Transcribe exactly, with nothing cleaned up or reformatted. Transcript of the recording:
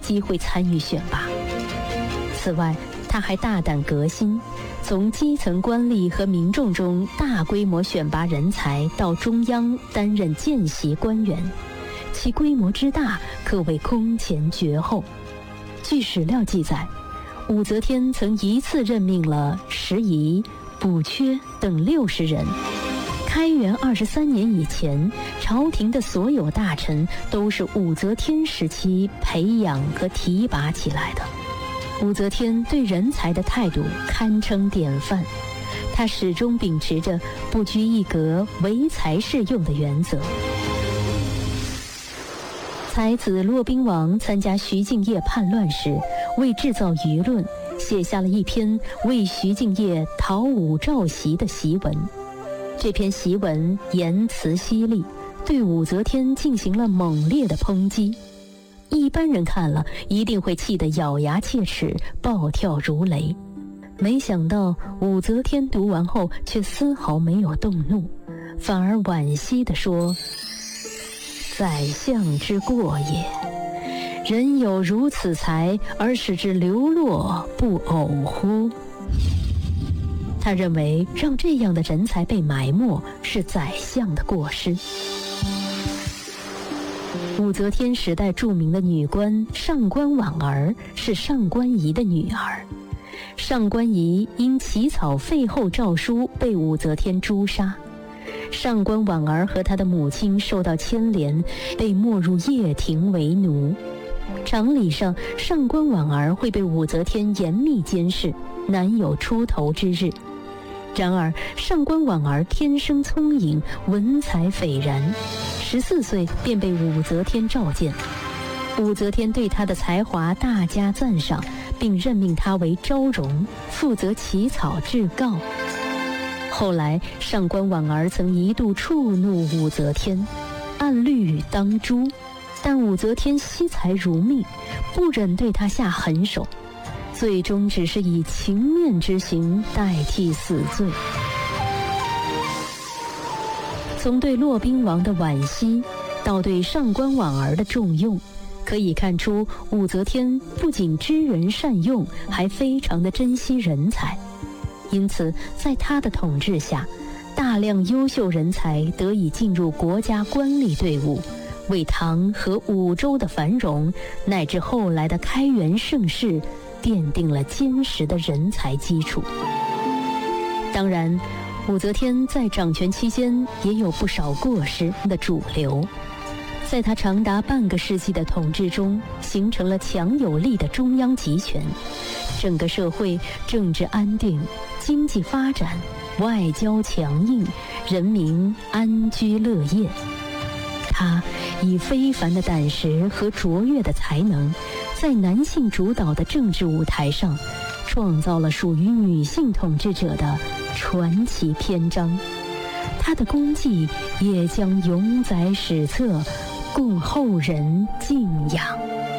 机会参与选拔。此外，他还大胆革新，从基层官吏和民众中大规模选拔人才，到中央担任见习官员，其规模之大可谓空前绝后。据史料记载，武则天曾一次任命了石仪、补缺等六十人。开元二十三年以前，朝廷的所有大臣都是武则天时期培养和提拔起来的。武则天对人才的态度堪称典范，她始终秉持着不拘一格、唯才是用的原则。才子骆宾王参加徐敬业叛乱时，为制造舆论，写下了一篇为徐敬业讨武召檄的檄文。这篇檄文言辞犀利，对武则天进行了猛烈的抨击。一般人看了一定会气得咬牙切齿，暴跳如雷。没想到武则天读完后却丝毫没有动怒，反而惋惜地说：宰相之过也，人有如此才，而使之流落，不偶乎？他认为让这样的人才被埋没是宰相的过失。武则天时代著名的女官上官婉儿是上官仪的女儿。上官仪因起草废后诏书被武则天诛杀，上官婉儿和她的母亲受到牵连，被没入掖庭为奴。常理上，上官婉儿会被武则天严密监视，难有出头之日。然而上官婉儿天生聪颖，文采斐然，十四岁便被武则天召见。武则天对她的才华大加赞赏，并任命她为昭容，负责起草制告。后来上官婉儿曾一度触怒武则天，按律当诛，但武则天惜才如命，不忍对她下狠手，最终只是以情面之刑代替死罪。从对骆宾王的惋惜到对上官婉儿的重用，可以看出武则天不仅知人善用，还非常的珍惜人才。因此在她的统治下，大量优秀人才得以进入国家官吏队伍，为唐和武周的繁荣乃至后来的开元盛世奠定了坚实的人才基础。当然，武则天在掌权期间也有不少过失的主流。在她长达半个世纪的统治中，形成了强有力的中央集权，整个社会政治安定，经济发展，外交强硬，人民安居乐业。她以非凡的胆识和卓越的才能，在男性主导的政治舞台上，创造了属于女性统治者的传奇篇章。她的功绩也将永载史册，供后人敬仰。